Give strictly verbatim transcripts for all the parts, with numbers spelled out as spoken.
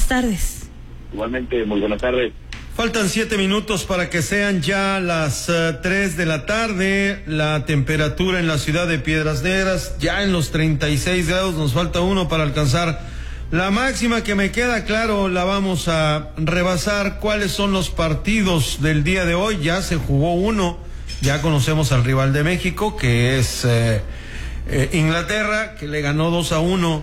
buenas tardes. Igualmente, muy buenas tardes. Faltan siete minutos para que sean ya las uh, tres de la tarde. La temperatura en la ciudad de Piedras Negras ya en los treinta y seis grados. Nos falta uno para alcanzar la máxima, que me queda claro la vamos a rebasar. ¿Cuáles son los partidos del día de hoy? Ya se jugó uno. Ya conocemos al rival de México, que es eh, eh, Inglaterra, que le ganó dos a uno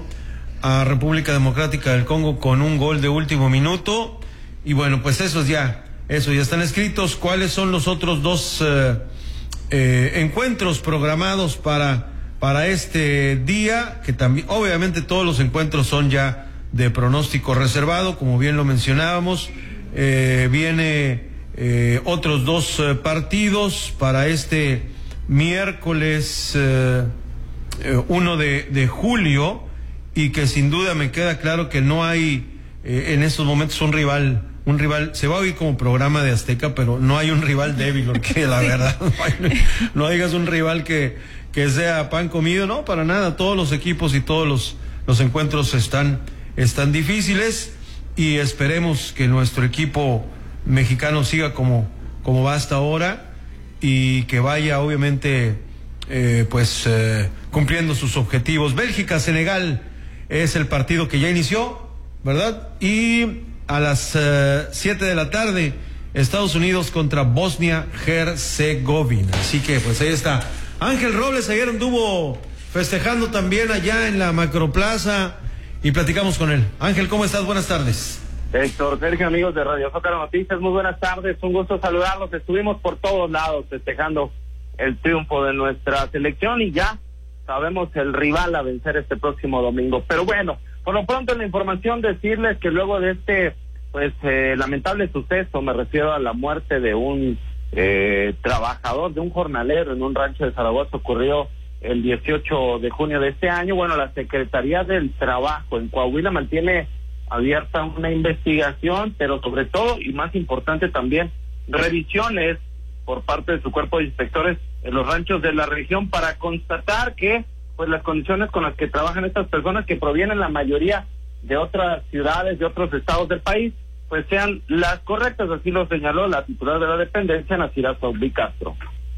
a República Democrática del Congo con un gol de último minuto. Y bueno, pues esos ya, eso ya están escritos. ¿Cuáles son los otros dos eh, eh, encuentros programados para, para este día? Que también, obviamente todos los encuentros son ya de pronóstico reservado, como bien lo mencionábamos. Eh, viene eh, otros dos eh, partidos para este miércoles eh, eh, uno de, de julio, y que sin duda me queda claro que no hay eh, en estos momentos un rival. Un rival, se va a oír como programa de Azteca, pero no hay un rival débil, porque la verdad, no, hay, no digas un rival que, que sea pan comido, no, para nada. Todos los equipos y todos los, los encuentros están, están difíciles, y esperemos que nuestro equipo mexicano siga como, como va hasta ahora, y que vaya obviamente eh, pues eh, cumpliendo sus objetivos. Bélgica-Senegal es el partido que ya inició, ¿verdad? Y a las siete uh, de la tarde, Estados Unidos contra Bosnia-Herzegovina. Así que pues ahí está. Ángel Robles ayer anduvo festejando también allá en la Macroplaza, y platicamos con él. Ángel, ¿cómo estás? Buenas tardes. Héctor, Sergio, amigos de Radio Zócalo Noticias, muy buenas tardes, un gusto saludarlos. Estuvimos por todos lados festejando el triunfo de nuestra selección, y ya sabemos el rival a vencer este próximo domingo. Pero bueno, por lo pronto en la información decirles que luego de este pues eh, lamentable suceso, me refiero a la muerte de un eh, trabajador, de un jornalero en un rancho de Zaragoza, ocurrió el dieciocho de junio de este año. Bueno, la Secretaría del Trabajo en Coahuila mantiene abierta una investigación, pero sobre todo, y más importante también, revisiones por parte de su cuerpo de inspectores en los ranchos de la región, para constatar que pues las condiciones con las que trabajan estas personas, que provienen la mayoría de otras ciudades, de otros estados del país, pues sean las correctas. Así lo señaló la titular de la dependencia, Nacira Saudí Castro.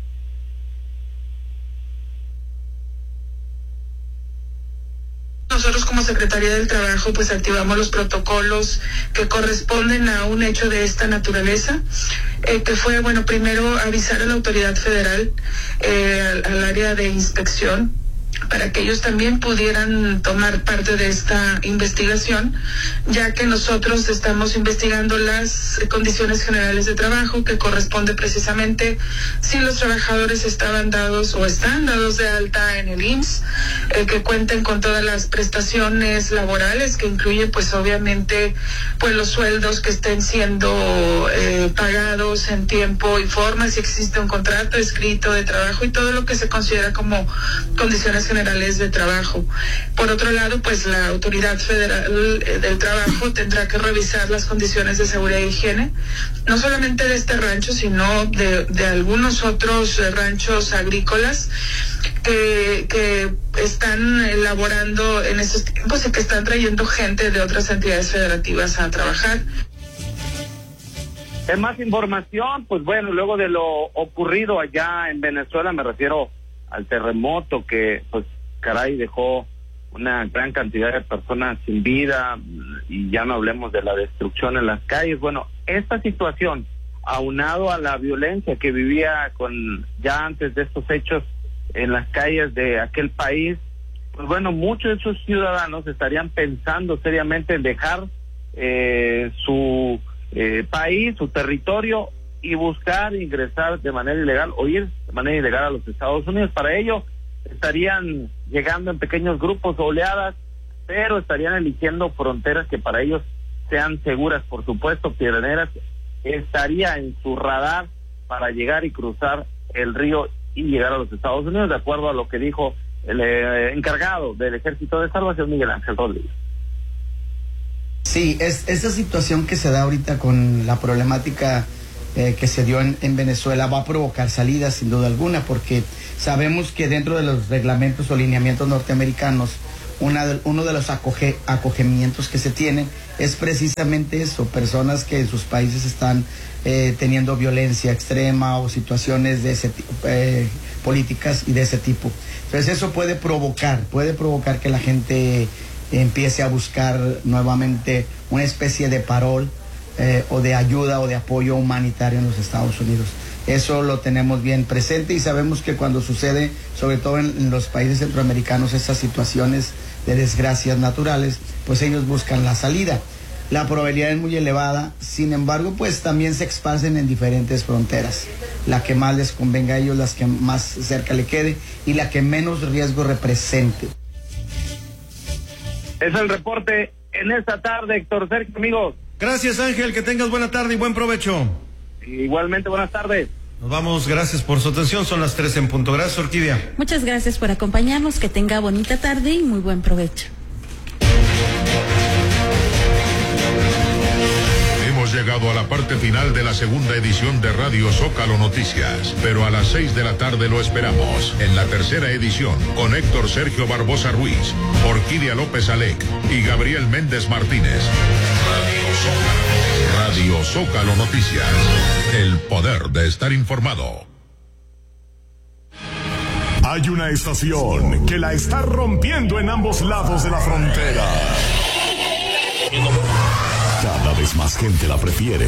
Nosotros como Secretaría del Trabajo pues activamos los protocolos que corresponden a un hecho de esta naturaleza, eh, que fue, bueno, primero avisar a la autoridad federal, eh, al, al área de inspección, para que ellos también pudieran tomar parte de esta investigación, ya que nosotros estamos investigando las condiciones generales de trabajo, que corresponde precisamente si los trabajadores estaban dados o están dados de alta en el I M S S, eh, que cuenten con todas las prestaciones laborales, que incluye pues obviamente pues los sueldos que estén siendo eh, pagados en tiempo y forma, si existe un contrato escrito de trabajo y todo lo que se considera como condiciones generales de trabajo. Por otro lado, pues la Autoridad Federal del Trabajo tendrá que revisar las condiciones de seguridad e higiene, no solamente de este rancho, sino de, de algunos otros ranchos agrícolas que, que están elaborando en estos tiempos y que están trayendo gente de otras entidades federativas a trabajar. En más información, pues bueno, luego de lo ocurrido allá en Venezuela, me refiero al terremoto que, pues, caray, dejó una gran cantidad de personas sin vida, y ya no hablemos de la destrucción en las calles. Bueno, esta situación, aunado a la violencia que vivía con ya antes de estos hechos en las calles de aquel país, pues bueno, muchos de esos ciudadanos estarían pensando seriamente en dejar eh, su eh, país, su territorio, y buscar ingresar de manera ilegal o ir de manera ilegal a los Estados Unidos. Para ello estarían llegando en pequeños grupos o oleadas, pero estarían eligiendo fronteras que para ellos sean seguras. Por supuesto, Piedras Negras estaría en su radar para llegar y cruzar el río y llegar a los Estados Unidos, de acuerdo a lo que dijo el eh, encargado del Ejército de Salvación, Miguel Ángel Rodríguez. Sí, es esa situación que se da ahorita con la problemática eh, que se dio en, en Venezuela va a provocar salidas sin duda alguna, porque sabemos que dentro de los reglamentos o lineamientos norteamericanos una de, uno de los acoge, acogimientos que se tienen es precisamente eso, personas que en sus países están eh, teniendo violencia extrema o situaciones de ese tipo, eh, políticas y de ese tipo. Entonces eso puede provocar, puede provocar que la gente empiece a buscar nuevamente una especie de parol eh, o de ayuda o de apoyo humanitario en los Estados Unidos. Eso lo tenemos bien presente y sabemos que cuando sucede, sobre todo en, en los países centroamericanos, estas situaciones de desgracias naturales, pues ellos buscan la salida. La probabilidad es muy elevada, sin embargo, pues también se esparcen en diferentes fronteras. La que más les convenga a ellos, las que más cerca le quede y la que menos riesgo represente. Es el reporte en esta tarde, Héctor Sergio, amigos. Gracias, Ángel, que tengas buena tarde y buen provecho. Igualmente, buenas tardes. Nos vamos, gracias por su atención, son las tres en punto. Gracias, Orquídea. Muchas gracias por acompañarnos, que tenga bonita tarde y muy buen provecho. Hemos llegado a la parte final de la segunda edición de Radio Zócalo Noticias, pero a las seis de la tarde lo esperamos en la tercera edición con Héctor Sergio Barbosa Ruiz, Orquídea López Alec y Gabriel Méndez Martínez. Radio Zócalo. Radio Zócalo Noticias, el poder de estar informado. Hay una estación que la está rompiendo en ambos lados de la frontera. Cada vez más gente la prefiere.